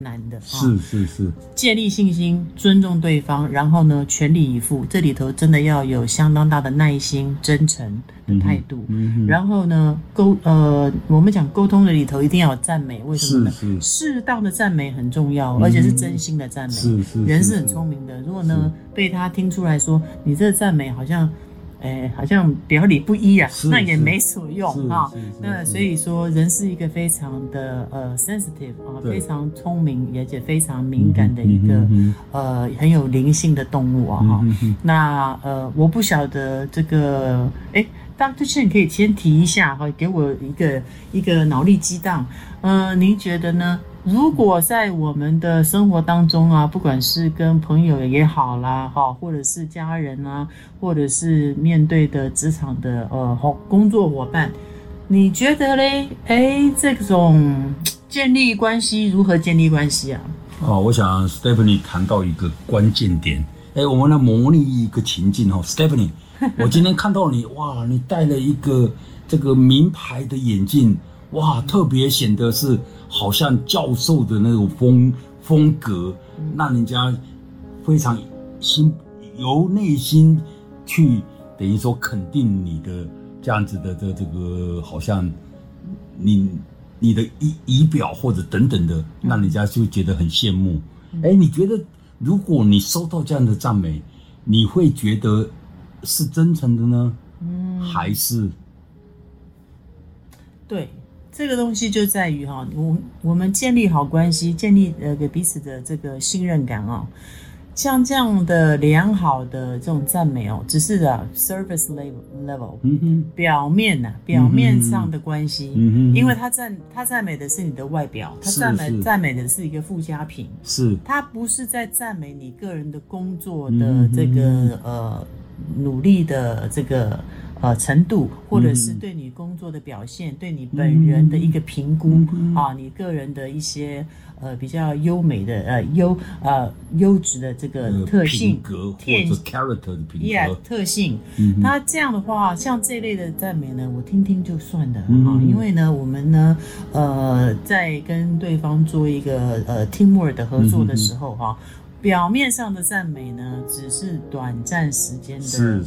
难的， 是， 建立信心，尊重对方，然后呢，全力以赴，这里头真的要有相当大的耐心、真诚的态度。然后呢，我们讲沟通的里头一定要有赞美，为什么呢？适当的赞美很重要，而且是真心的赞美。人是很聪明的，如果呢被他听出来说你这个赞美好像表里不一啊，那也没所用啊。那所以说，人是一个非常的sensitive 啊，非常聪明而且非常敏感的一个很有灵性的动物啊哈。那我不晓得这个Dr. Chen 可以先提一下哈，给我一个脑力激荡。您觉得呢？如果在我们的生活当中啊，不管是跟朋友也好啦，哈，或者是家人啊，或者是面对的职场的工作伙伴，你觉得嘞？这种建立关系如何建立关系啊？ 我想 Stephanie 谈到一个关键点。我们来模拟一个情境哦 ，Stephanie， 我今天看到你，哇，你戴了一个这个名牌的眼镜。哇，特别显得是好像教授的那种风格，让人家非常由内心去等于说肯定你的这样子的这个，好像你的仪表或者等等的，让人家就觉得很羡慕。你觉得如果你收到这样的赞美，你会觉得是真诚的呢？还是？ 对。这个东西就在于我们建立好关系，建立给彼此的这个信任感啊。像这样的良好的这种赞美只是surface level，表面上的关系，因为他赞美的是你的外表，他赞美的是一个附加品，他不是在赞美你个人的工作的这个努力的这个程度，或者是对你工作的表现，对你本人的一个评估你个人的一些比较优美的优质的这个特性品格或者 character 的品格特性。那这样的话，像这类的赞美呢，我听听就算的因为呢，我们呢在跟对方做一个teamwork 的合作的时候表面上的赞美呢，只是短暂时间的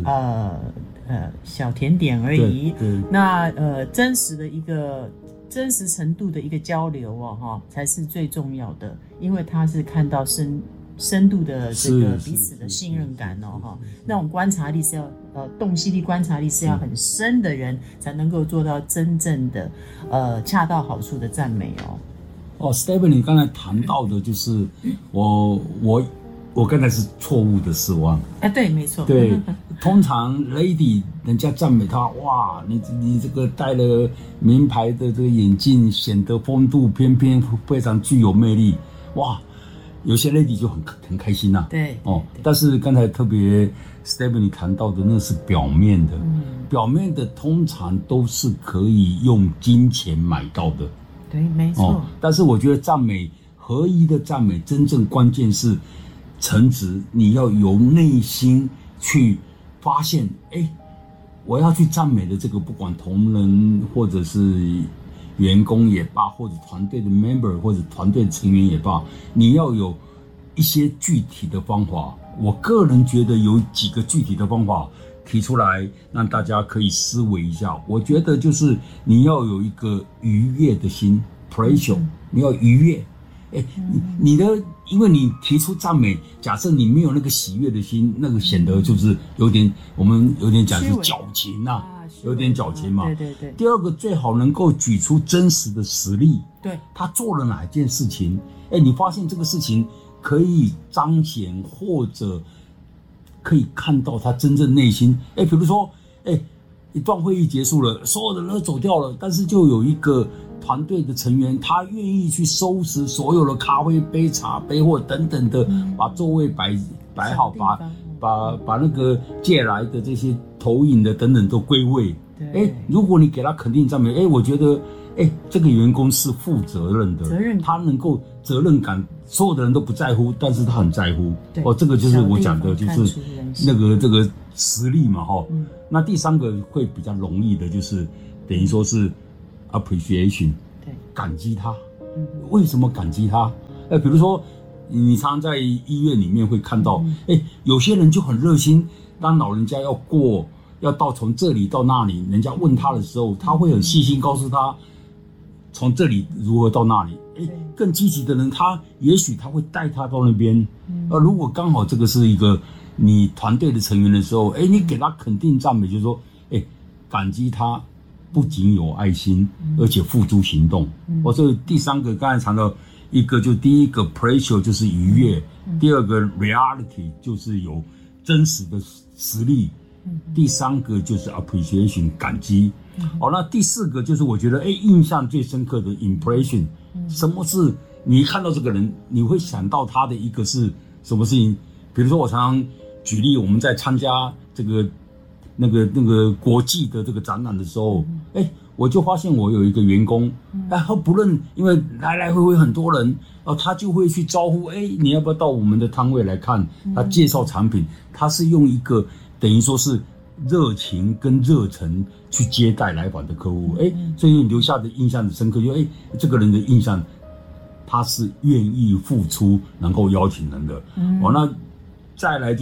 小甜点而已。那真实程度的一个交流才是最重要的，因为它是看到深度的这个彼此的信任感那种观察力是要洞悉力、观察力是要很深的人才能够做到真正的恰到好处的赞美 Stephanie 你刚才谈到的就是我刚才是错误的示范。 对，没错。 对，通常 lady 人家赞美她，哇，你这个戴了名牌的这个眼镜，显得风度翩翩，非常具有魅力。哇，有些 lady 就很开心呐。 对。 但是刚才特别 Stephanie 谈到的那是表面的，表面的通常都是可以用金钱买到的。 对，没错。 但是我觉得赞美合一的赞美，真正关键是诚实，你要由内心去发现，我要去赞美的这个，不管同仁或者是员工也罢，或者团队的 member 或者团队的成员也罢，你要有一些具体的方法。我个人觉得有几个具体的方法提出来，让大家可以思维一下。我觉得就是你要有一个愉悦的心 ，pleasure， 你要愉悦。因为你提出赞美，假设你没有那个喜悦的心，那个显得就是我们有点讲是矫情有点矫情嘛。 对。 第二个，最好能够举出真实的实例， 对，他做了哪件事情，你发现这个事情可以彰显或者可以看到他真正内心。比如说，一段会议结束了，所有的人都走掉了，但是就有一个团队的成员，他愿意去收拾所有的咖啡杯、茶杯或等等的，把座位摆好，把那个借来的这些投影的等等都归位。如果你给他肯定赞美，我觉得这个员工是负责任的，他能够责任感，所有的人都不在乎，但是他很在乎。这个就是我讲的，就是那个这个实力嘛那第三个会比较容易的，就是等于说是 appreciation， 感激他。 为什么感激他？比如说你常常在医院里面会看到，有些人就很热心，当老人家要到从这里到那里，人家问他的时候，他会很细心告诉他从这里如何到那里。更积极的人，也许他会带他到那边。如果刚好这个是一个你团队的成员的时候，你给他肯定赞美，就是说，感激他不仅有爱心，而且付诸行动。所以第三个刚才谈到一个，就第一个 pressure 就是愉悦，第二个 reality 就是有真实的实力，第三个就是 appreciation 感激。那第四个就是我觉得印象最深刻的 impression。什么是你一看到这个人，你会想到他的一个是什么事情？比如说我常常举例，我们在参加这个那个国际的这个展览的时候，我就发现我有一个员工，他不论因为来来回回很多人，他就会去招呼，你要不要到我们的摊位来看？他介绍产品，他是用一个等于说是热情跟热忱去接待来访的客户，所以留下的印象很深刻，就这个人的印象，他是愿意付出，然后邀请人的。那再来就是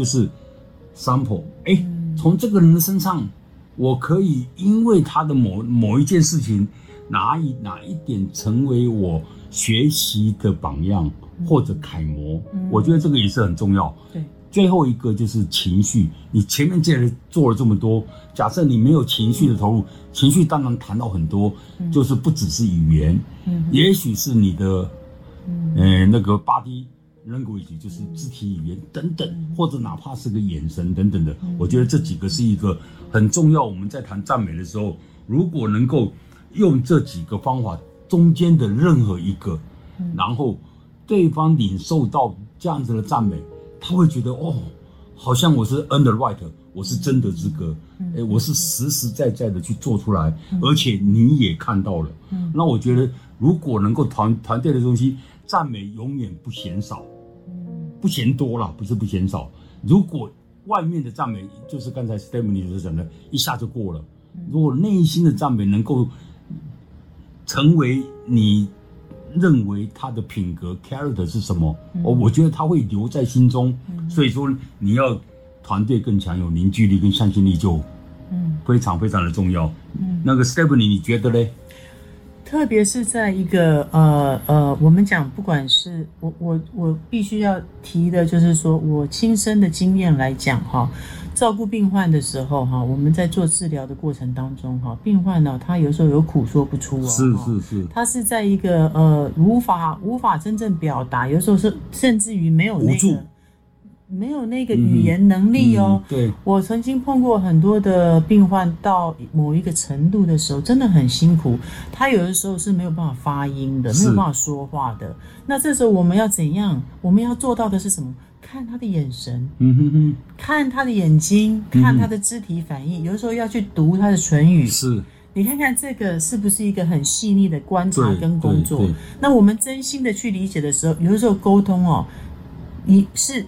sample，从这个人的身上，我可以因为他的某一件事情，哪一点成为我学习的榜样或者楷模，我觉得这个也是很重要。 对。 最后一个就是情绪，你前面做了这么多，假设你没有情绪的投入，情绪当然谈到很多，就是不只是语言，也许是你的那个 body language， 就是肢体语言等等，或者哪怕是个眼神等等的，我觉得这几个是一个很重要。我们在谈赞美的时候，如果能够用这几个方法中间的任何一个，然后对方领受到这样子的赞美，他会觉得好像我是 earn the right， 我是真的资格，我是实实在在的去做出来，而且你也看到了。那我觉得如果能够团队的东西，赞美永远不嫌少，不嫌多啦，不是不嫌少。如果外面的赞美就是刚才 Stephanie 所讲的，一下就过了。如果内心的赞美能够成为你认为他的品格 character 是什么，我觉得他会留在心中。所以说你要团队更强，有凝聚力跟向心力，就非常非常的重要。那个 Stephanie 你觉得呢？ 特别是在一个我们讲，不管是我必须要提的，就是说我亲身的经验来讲哈，照顾病患的时候哈，我们在做治疗的过程当中哈，病患呢他有时候有苦说不出是， 他是在一个无法真正表达，有时候是甚至于没有那个语言能力哦。 对， 我曾经碰过很多的病患，到某一个程度的时候，真的很辛苦。他有的时候是没有办法发音的，没有办法说话的。那这时候我们要怎样？我们要做到的是什么？看他的眼神，看他的眼睛，看他的肢体反应。有的时候要去读他的唇语。 是。 你看看这个是不是一个很细腻的观察跟工作？那我们真心的去理解的时候，有的时候沟通你是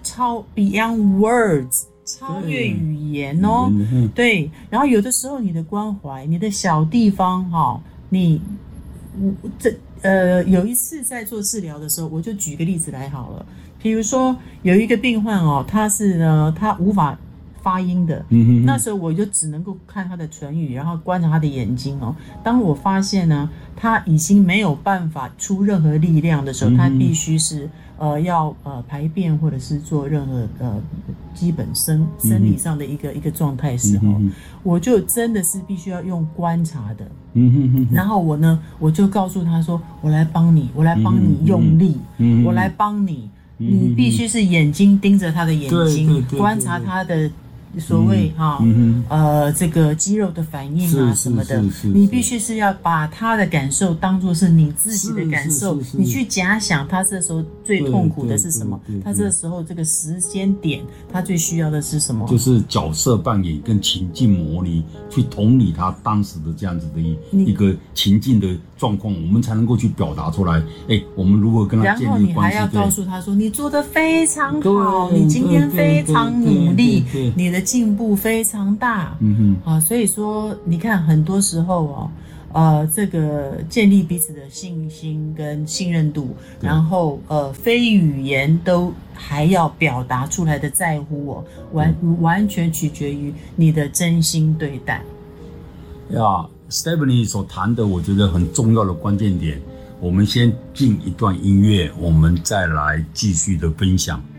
beyond words， 超越语言哦。对，然后有的时候你的关怀，你的小地方有一次在做治疗的时候，我就举个例子来好了。比如说有一个病患他无法发音的，那时候我就只能够看他的唇语，然后观察他的眼睛当我发现呢，他已经没有办法出任何力量的时候，他必须是要排便或者是做任何基本生理上的一个状态时候，我就真的是必须要用观察的，然后我就告诉他说，我来帮你用力，我来帮你，你必须是眼睛盯着他的眼睛，观察他的所谓这个肌肉的反应什么的，你必须是要把他的感受当作是你自己的感受，你去假想他这时候最痛苦的是什么，他这时候这个时间点他最需要的是什么， 就是角色扮演跟情境模拟，去同理他当时的这样子的一个情境的状况，我们才能够去表达出来。我们如何跟他建立关系？然后你还要告诉他说，你做得非常好，你今天非常努力，你的进步非常大。所以说你看很多时候这个建立彼此的信心跟信任度，然后非语言都还要表达出来的在乎哦，完全取决于你的真心对待。 Stephanie 所谈的，我觉得很重要的关键点，我们先进一段音乐，我们再来继续的分享。